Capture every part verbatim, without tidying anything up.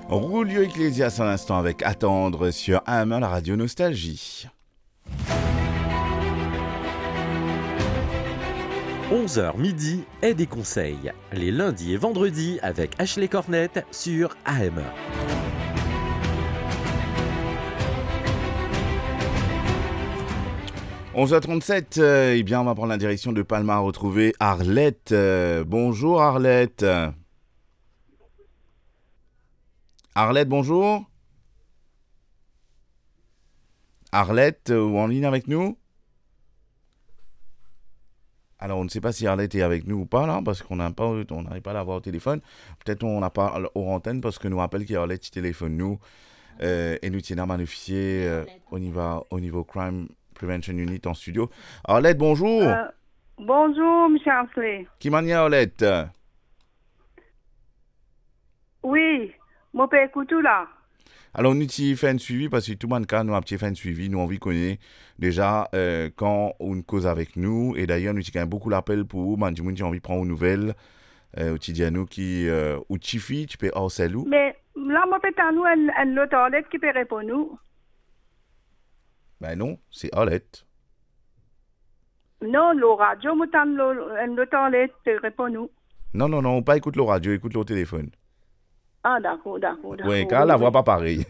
Rulio Iglesias à l'instant avec Attendre sur A M, la radio Nostalgie. onze heures midi et des conseils, les lundis et vendredis avec Ashley Cornette sur A M. onze heures trente-sept, euh, eh bien on va prendre la direction de Palma à retrouver Arlette. Euh, bonjour Arlette. Arlette, bonjour. Arlette, euh, en ligne avec nous? Alors, on ne sait pas si Arlette est avec nous ou pas, là, parce qu'on n'a pas, on n'arrive pas à l'avoir au téléphone. Peut-être on n'a pas hors antenne, parce que nous rappelle qu'Arlette qui téléphone nous, euh, et nous tient à un officier euh, au, niveau, au niveau Crime Prevention Unit en studio. Arlette, bonjour. Euh, bonjour, M. Ansley. Qui m'a dit Arlette? Oui, mon père écoute tout là. Alors, nous avons fait un suivi, parce que tout le monde, nous avons fait un suivi, nous, on veut connaître déjà euh, quand on cause avec nous, et d'ailleurs, nous avons beaucoup l'appel pour vous, man, du monde qui a envie de prendre une nouvelle, euh, ou tu nous qui, euh, ou Tifi, tu peux harceler nous. Mais là, mon père, t'as nous un, un autre Arlette qui peut répondre nous. Ben non, c'est Arlette. Non, le radio, moi, t'as un autre Arlette qui répond nous. Non, non, non, pas écoute le radio, écoute le téléphone. Ah, d'accord, d'accord, d'accord. Oui, car la voix pas pareil.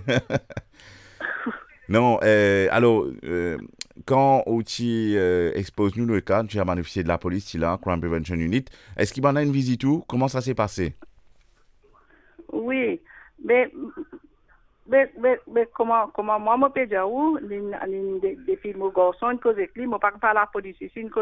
Non, euh, alors, euh, quand tu euh, exposes nous le cas, tu as un officier de la police, il a Crime Prevention Unit, est-ce qu'il m'en a une visite ou comment ça s'est passé? Oui, mais, mais, mais, mais comment, comment moi, mon père, où, des filles, mon garçon, une cause avec lui, moi, pas la police ici, une cause